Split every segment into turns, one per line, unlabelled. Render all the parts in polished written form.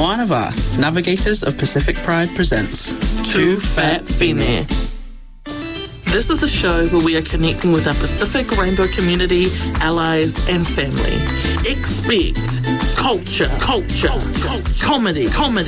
Moanava, Navigators of Pacific Pride presents
Too Fat Fine. This is a show where we are connecting with our Pacific Rainbow community, allies, and family. Expect culture, comedy,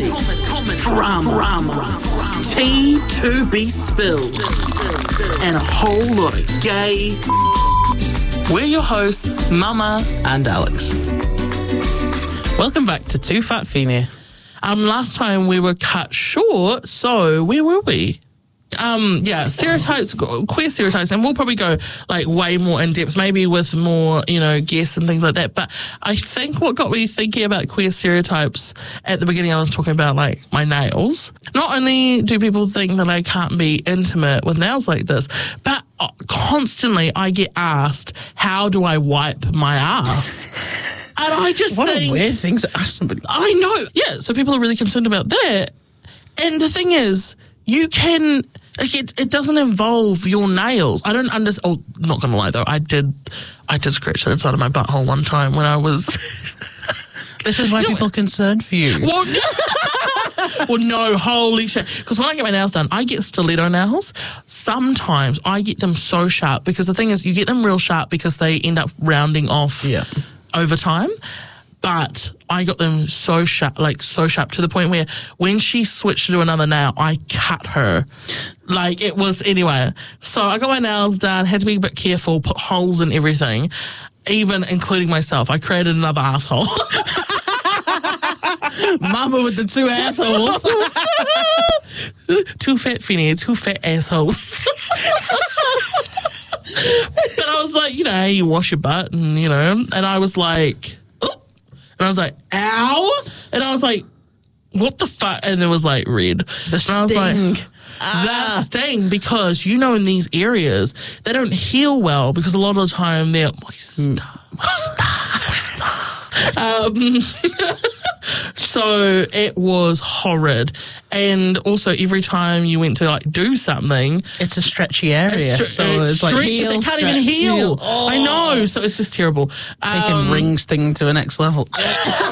drama, tea to be spilled, and a whole lot of gay. We're your hosts, Mama
and Alex.
Welcome back to Too Fat Fine.
Last time we were cut short, so where were we? Stereotypes, queer stereotypes, and we'll probably go like way more in depth, maybe with more, guests and things like that. But I think what got me thinking about queer stereotypes at the beginning, I was talking about like my nails. Not only do people think that I can't be intimate with nails like this, but constantly I get asked, how do I wipe my ass? And I just
What
think,
a weird thing to ask somebody.
I know. Yeah, so people are really concerned about that. And the thing is, you can, like, it doesn't involve your nails. I don't understand. Oh, not going to lie, though. I did scratch the inside of my butthole one time when I was...
This is why people are concerned for you.
Well, no, holy shit. Because when I get my nails done, I get stiletto nails. Sometimes I get them so sharp because the thing is, you get them real sharp because they end up rounding off over time. But I got them so sharp to the point where when she switched to another nail, I cut her. Like, it was, anyway. So I got my nails done, had to be a bit careful, put holes in everything, even including myself. I created another asshole.
Mama with the two assholes.
Too fat Finny, two fat assholes. But I was like, you wash your butt and, and I was like... And I was like, ow! And I was like, what the fuck? And it was like red.
The sting.
And I was like, that sting, because in these areas, they don't heal well because a lot of the time they're moist. So it was horrid. And also every time you went to like do something,
it's a stretchy area.
It's like heal, it can't even heal. Oh. I know. So it's just terrible.
Taking rings thing to the next level.
But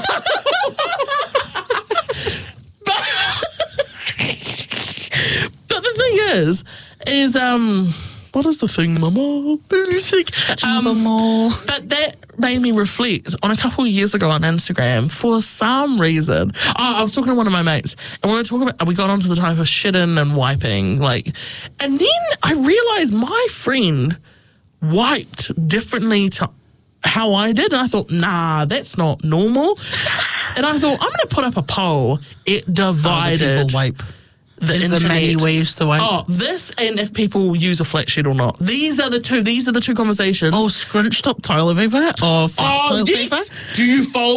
the thing is what is the thing, Mama? Music. But that made me reflect on a couple of years ago on Instagram. For some reason, I was talking to one of my mates, and we got onto the type of shitting and wiping, and then I realized my friend wiped differently to how I did, and I thought, nah, that's not normal. And I thought, I'm going to put up a poll. It divided.
How do people wipe? Is there many ways to wipe?
Oh, this and if people use a flat sheet or not. These are the two conversations.
Oh, scrunched up toilet paper or flat toilet paper?
Do you fold